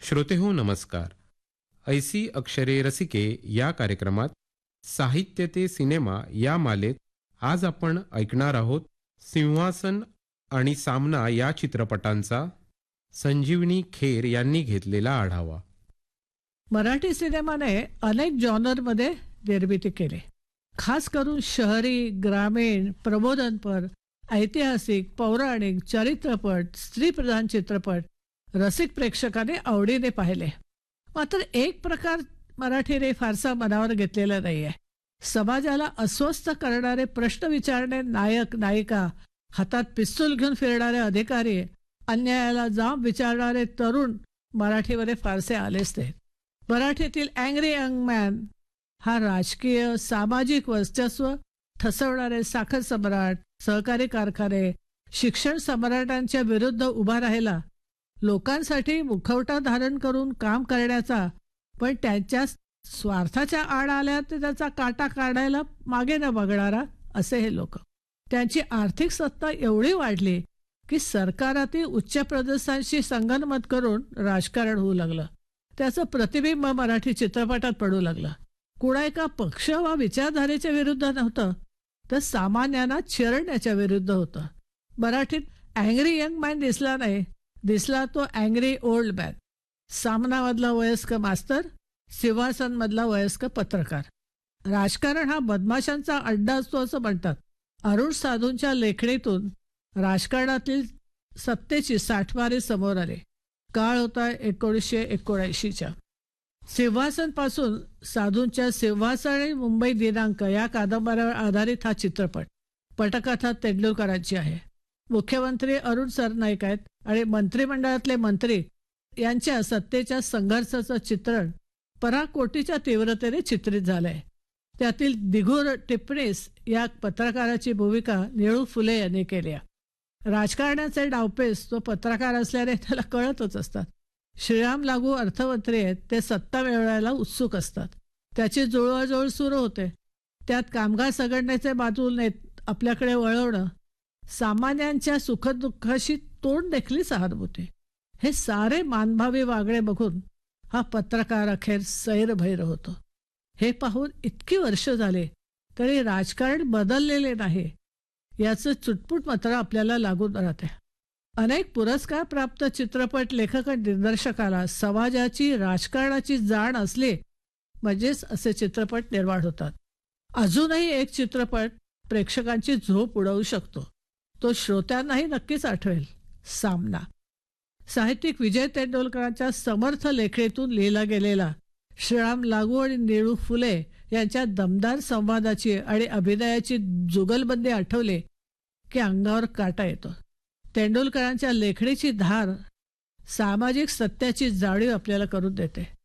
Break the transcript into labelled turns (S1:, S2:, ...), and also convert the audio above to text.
S1: श्रोतेहो नमस्कार. ऐसी अक्षरे रसिके या कार्यक्रमात साहित्य ते सिनेमा या मालेत आज आपण ऐकणार आहोत सिंहासन आणि सामना या चित्रपटांचा संजीवनी खेर यांनी घेतलेला आढावा.
S2: मराठी सिनेमाने अनेक जॉनरमध्ये निर्मिती केली. खास करून शहरी, ग्रामीण, प्रबोधनपर, ऐतिहासिक, पौराणिक, चरित्रपट, स्त्रीप्रधान चित्रपट रसिक प्रेक्षकाने आवडीने पाहिले. मात्र एक प्रकार मराठीने फारसा मनावर घेतलेला नाहीये. समाजाला अस्वस्थ करणारे प्रश्न विचारणे नायक नायिका, हातात पिस्तूल घेऊन फिरणारे अधिकारी, अन्यायाला जाब विचारणारे तरुण मराठीमध्ये फारसे आलेच नाहीत. मराठीतील अँग्री यंग मॅन हा राजकीय सामाजिक वर्चस्व ठसवणारे साखर सम्राट, सहकारी कारखाने, शिक्षण सम्राटांच्या विरुद्ध उभा राहिला, लोकांसाठी मुखवटा धारण करून काम करण्याचा, पण त्यांच्या स्वार्थाच्या आड आल्या तर त्याचा काटा काढायला मागे न बघणारा असे हे लोक. त्यांची आर्थिक सत्ता एवढी वाढली की सरकारातील उच्च पदस्थांशी संगनमत करून राजकारण होऊ लागलं. त्याचं प्रतिबिंब मराठी चित्रपटात पडू लागलं. कुणा एका पक्ष वा विचारधारेच्या विरुद्ध नव्हतं, तर सामान्यांना चिरडण्याच्या विरुद्ध होतं. मराठीत अँग्री यंग मॅन दिसला नाही, दिसला तो अँग्री ओल्ड मॅन. सामनामधला वयस्क मास्तर, सिंहासन मधला वयस्क पत्रकार. राजकारण हा बदमाशांचा अड्डा असतो असं म्हणतात. अरुण साधूंच्या लेखणीतून राजकारणातील सत्तेची साठमारी समोर आली. काळ होता 1979च्या. सिंहासन पासून साधूंच्या सिंहासन आणि मुंबई दिनांक या कादंबऱ्यावर आधारित हा चित्रपट. पटकथा तेंडुलकरांची आहे. मुख्यमंत्री अरुण सरनाईक आहेत आणि मंत्रिमंडळातले मंत्री यांच्या सत्तेच्या संघर्षाचं चित्रण पराकोटीच्या तीव्रतेने चित्रित झालंय. त्यातील दिघूर टिप्पणीस या पत्रकाराची भूमिका निळू फुले यांनी केली. राजकारणाचे डावपेच तो पत्रकार असल्याने त्याला कळतच असतात. श्रीराम लागू अर्थमंत्री आहेत, ते सत्ता मिळवायला उत्सुक असतात. त्याची जुळवाजुळव सुरू होते. त्यात कामगार संघटनेचे बाजू आपल्याकडे वळवणं, सामान्यांच्या सुखदुःखाशी तोंड देखील सहानुभूती, हे सारे मानभावी वागणे बघून हा पत्रकार अखेर सैरभैर होतो. हे पाहून इतकी वर्ष झाले तरी राजकारण बदललेले नाही याचं चुटपुट मात्र आपल्याला लागून राहते. अनेक पुरस्कार प्राप्त चित्रपट लेखक आणि दिग्दर्शकाला समाजाची, राजकारणाची जाण असली म्हणजेच असे चित्रपट निर्माण होतात. अजूनही एक चित्रपट प्रेक्षकांची झोप उडवू शकतो. तो श्रोत्यांनाही नक्कीच आठवेल, सामना. साहित्यिक विजय तेंडुलकरांच्या समर्थ लेखणीतून लिहिला गेलेला श्रीराम लागू आणि निळू फुले यांच्या दमदार संवादाची आणि अभिनयाची जुगलबंदी आठवले की अंगावर काटा येतो. तेंडुलकरांच्या लेखणीची धार सामाजिक सत्याची जाणीव आपल्याला करून देते.